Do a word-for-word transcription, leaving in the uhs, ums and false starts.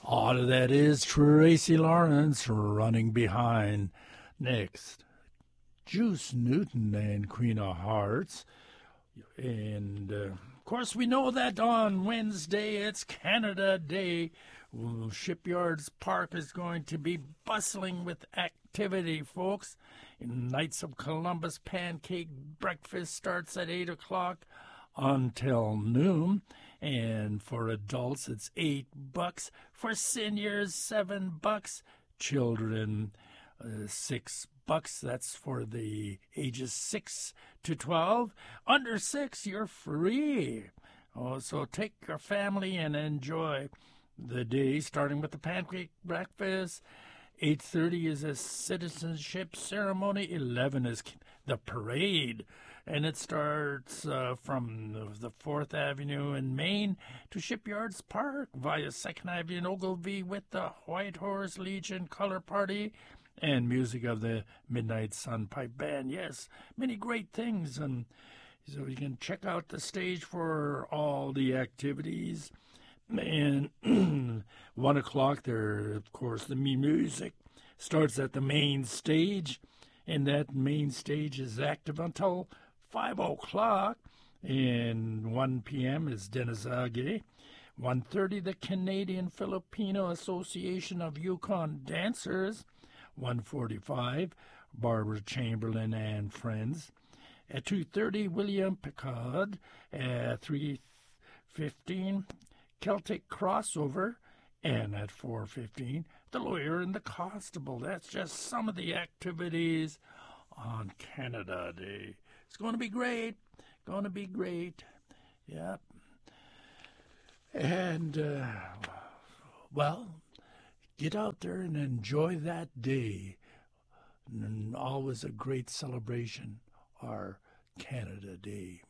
All of that is Tracy Lawrence running behind. Next, Juice Newton and Queen of Hearts. And, uh, of course, we know that on Wednesday it's Canada Day. Well, Shipyards Park is going to be bustling with activity, folks. Knights of Columbus pancake breakfast starts at eight o'clock until noon. And for adults, it's eight bucks. For seniors, seven bucks. Children, uh, six bucks. That's for the ages six to twelve. Under six, you're free. Oh, so take your family and enjoy the day, starting with the pancake breakfast. eight thirty is a citizenship ceremony. eleven is the parade. And it starts uh, from the fourth Avenue in Maine to Shipyards Park via second Avenue in Ogilvie with the White Horse Legion Color Party and music of the Midnight Sun Pipe Band. Yes, many great things. And so you can check out the stage for all the activities. And one o'clock there, of course, the music starts at the main stage. And that main stage is active until five o'clock, and one p.m. is Denizage. one thirty, the Canadian Filipino Association of Yukon Dancers. one forty-five, Barbara Chamberlain and Friends. At two thirty, William Picard. At three fifteen, Celtic Crossover. And at four fifteen, The Lawyer and the Constable. That's just some of the activities on Canada Day. It's going to be great. Going to be great. Yep. And, uh, well, get out there and enjoy that day. And always a great celebration, our Canada Day.